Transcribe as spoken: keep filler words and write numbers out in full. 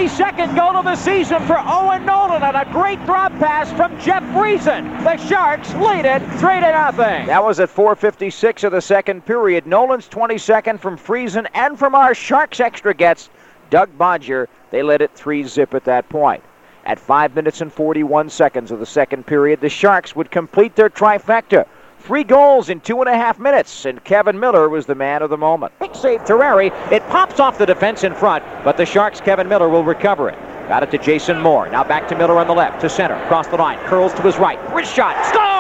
fifty-second goal of the season for Owen Nolan on a great drop pass from Jeff Friesen. The Sharks lead it three to nothing. That was at four fifty-six of the second period. Nolan's twenty-second from Friesen and from our Sharks extra gets Doug Bodger. They led it three zip at that point. At five minutes and forty-one seconds of the second period, the Sharks would complete their trifecta. Three goals in two and a half minutes, and Kevin Miller was the man of the moment. Big save, Terreri. It pops off the defense in front, but the Sharks' Kevin Miller will recover it. Got it to Jason Moore. Now back to Miller on the left, to center, across the line, curls to his right. Wrist shot, score!